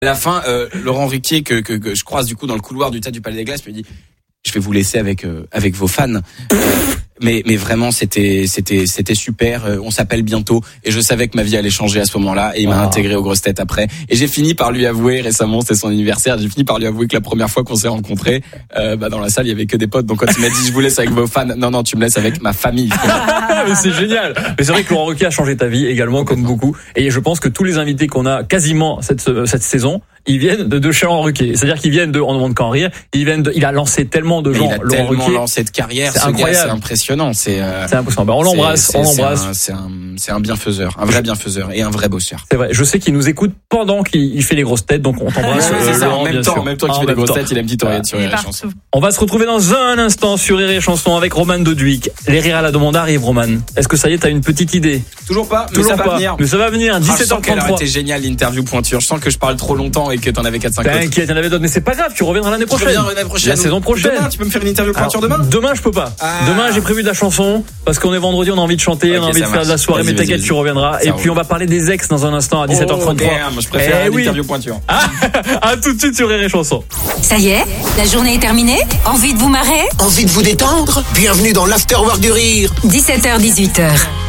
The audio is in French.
À la fin, Laurent Ruquier que je croise du coup dans le couloir du Théâtre du Palais des Glaces me dit je vais vous laisser avec vos fans. Mais vraiment c'était super. On s'appelle bientôt et je savais que ma vie allait changer à ce moment-là et il m'a intégré aux Grosses Têtes après. Et j'ai fini par lui avouer récemment, c'était son anniversaire, j'ai fini par lui avouer que la première fois qu'on s'est rencontrés, dans la salle il y avait que des potes. Donc quand il m'a dit je vous laisse avec vos fans, non tu me laisses avec ma famille. Mais c'est génial. Mais c'est vrai que Laurent Ruquier a changé ta vie également comme beaucoup. Et je pense que tous les invités qu'on a quasiment cette saison, ils viennent de chez Laurent Ruquier. C'est-à-dire qu'ils viennent de On ne demande qu'en rire. Il a lancé tellement de gens. Il a Laurent tellement Ruquier, lancé de carrière. C'est incroyable. C'est impressionnant. C'est impressionnant. On l'embrasse. C'est un bienfaiseur, un vrai bienfaiseur et un vrai bosseur. C'est vrai. Je sais qu'il nous écoute pendant qu'il fait les grosses têtes, donc on t'embrasse. C'est ça. Laurent, En même temps qu'il fait les grosses têtes, il a une petite oreillette sur Rire et Chanson. On va se retrouver dans un instant sur Rire et Chanson avec Roman Doduic. Les rires à la demande arrivent, Roman. Est-ce que ça y est, t'as une petite idée? Toujours pas. Mais ça va venir. 17h33. Je sens qu'elle aurait été géniale l'interview pointure. Je sens que je parle trop longtemps et que t'en avais 4-5 autres. T'inquiète, il y en avait d'autres, mais c'est pas grave, tu reviendras l'année prochaine. La saison prochaine. Demain, tu peux me faire une interview pointure demain? Demain, je peux pas. Demain, j'ai prévu de la chanson, parce qu'on est vendredi, on a envie de chanter, on a envie de faire de la soirée, mais t'inquiète, tu reviendras. Et puis, on va parler des ex dans un instant à 17h33. Je préfère l'interview pointure. À tout de suite sur Rire et Chanson. Ça y est, la journée est terminée? Envie de vous marrer? Envie de vous détendre? Bienvenue dans l'Afterwork du Rire. 17h-18h.